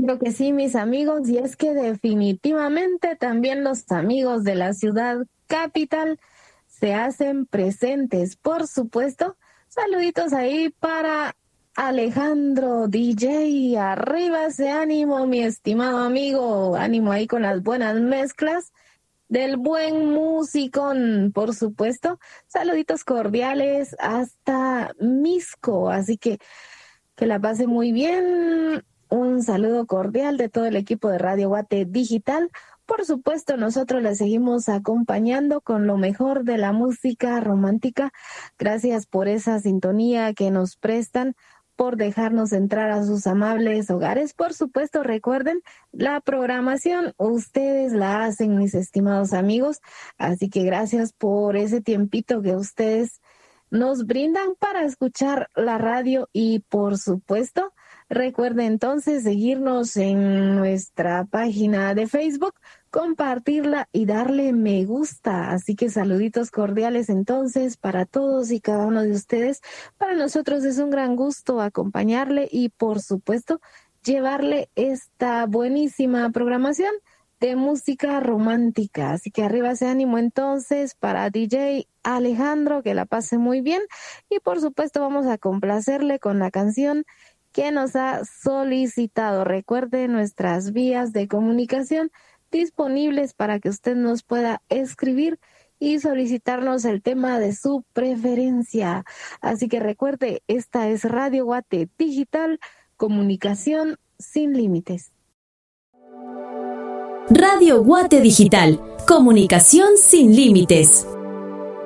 Creo que sí, mis amigos, y es que definitivamente también los amigos de la ciudad capital se hacen presentes, por supuesto. Saluditos ahí para Alejandro DJ, arriba ese ánimo, mi estimado amigo, ánimo ahí con las buenas mezclas del buen musicón, por supuesto. Saluditos cordiales hasta Misco, así que la pase muy bien. Un saludo cordial de todo el equipo de Radio Guate Digital. Por supuesto, nosotros les seguimos acompañando con lo mejor de la música romántica. Gracias por esa sintonía que nos prestan, por dejarnos entrar a sus amables hogares. Por supuesto, recuerden, la programación ustedes la hacen, mis estimados amigos. Así que gracias por ese tiempito que ustedes nos brindan para escuchar la radio y por supuesto recuerde entonces seguirnos en nuestra página de Facebook, compartirla y darle me gusta. Así que saluditos cordiales entonces para todos y cada uno de ustedes. Para nosotros es un gran gusto acompañarle y por supuesto llevarle esta buenísima programación de música romántica. Así que arriba ese ánimo entonces para DJ Alejandro, que la pase muy bien. Y por supuesto vamos a complacerle con la canción que nos ha solicitado. Recuerde nuestras vías de comunicación disponibles para que usted nos pueda escribir y solicitarnos el tema de su preferencia. Así que recuerde, esta es Radio Guate Digital, comunicación sin límites. Radio Guate Digital, comunicación sin límites.